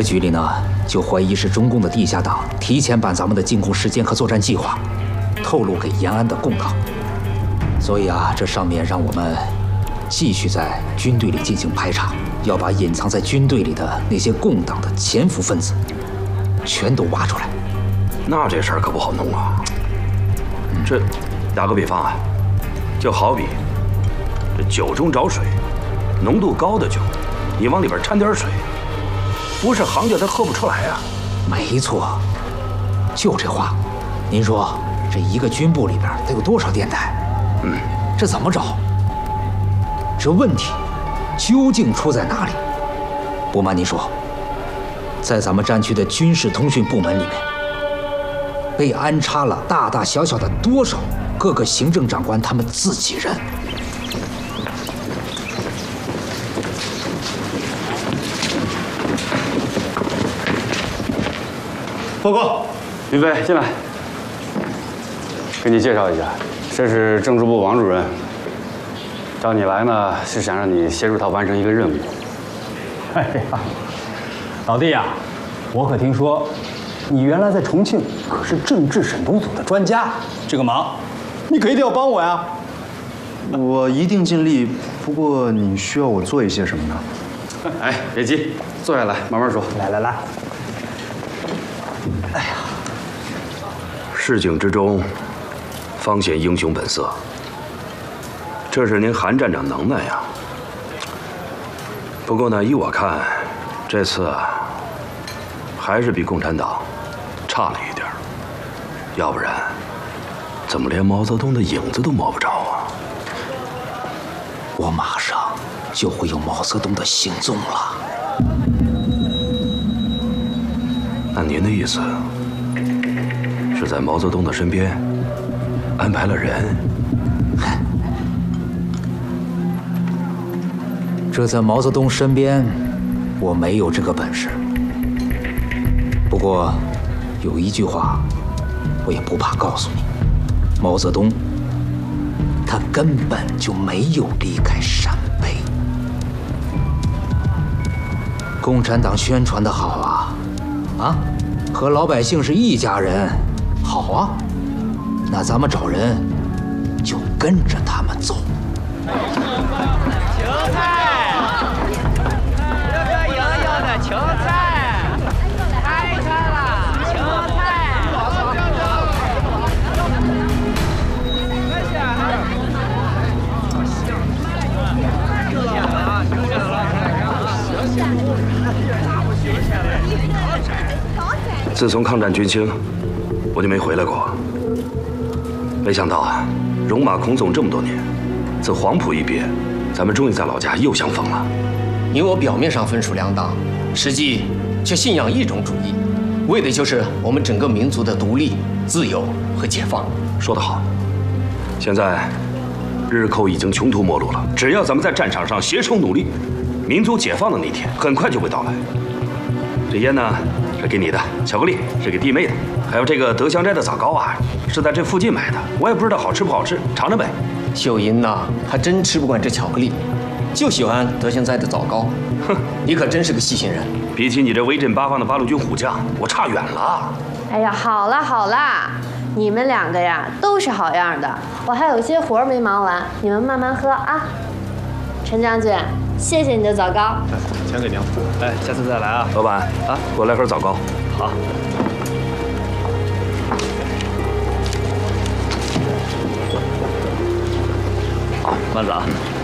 这局里呢，就怀疑是中共的地下党提前把咱们的进攻时间和作战计划透露给延安的共党，所以啊，这上面让我们继续在军队里进行排查，要把隐藏在军队里的那些共党的潜伏分子全都挖出来。 那这事儿可不好弄啊！这打个比方啊，就好比这酒中找水，浓度高的酒，你往里边掺点水，不是行家他喝不出来啊。 没错，就这话。您说这一个军部里边得有多少电台？这怎么找？这问题究竟出在哪里？不瞒您说，在咱们战区的军事通讯部门里面，被安插了大大小小的多少各个行政长官他们自己人。 报告， 云飞进来，给你介绍一下，这是政治部王主任。找你来呢，是想让你协助他完成一个任务。 哎呀，老弟呀，我可听说，你原来在重庆可是政治审读组的专家，这个忙，你可一定要帮我呀。 我一定尽力，不过你需要我做一些什么呢？ 哎，别急，坐下来慢慢说。 来。哎呀， 市井之中，方显英雄本色。这是您韩站长能耐呀。不过呢，依我看，这次啊，还是比共产党差了一点儿。要不然，怎么连毛泽东的影子都摸不着啊？ 我马上就会有毛泽东的行踪了。 那您的意思是在毛泽东的身边安排了人？ 这在毛泽东身边，我没有这个本事。不过，有一句话，我也不怕告诉你：毛泽东，他根本就没有离开陕北。共产党宣传的好啊，和老百姓是一家人，好啊。那咱们找人，就跟着他们走。 韭菜，这个硬硬的青菜，太馋了，青菜。 自从抗战军兴，我就没回来过。没想到啊，戎马倥偬这么多年，自黄埔一别，咱们终于在老家又相逢了。 你我表面上分属两党，实际却信仰一种主义，为的就是我们整个民族的独立、自由和解放。 说得好。现在，日寇已经穷途末路了，只要咱们在战场上携手努力，民族解放的那天很快就会到来。这烟呢，是给你的；巧克力是给弟妹的，还有这个德香斋的枣糕啊，是在这附近买的，我也不知道好吃不好吃，尝尝呗。 秀英呐，还真吃不惯这巧克力，就喜欢德香斋的枣糕。哼，你可真是个细心人。 比起你这威震八方的八路军虎将，我差远了。 哎呀，好啦，你们两个呀都是好样的，我还有些活没忙完，你们慢慢喝啊。陈将军，谢谢你的枣糕。 钱给娘。哎，下次再来啊。 老板啊，给我来盒枣糕。 好。慢走啊。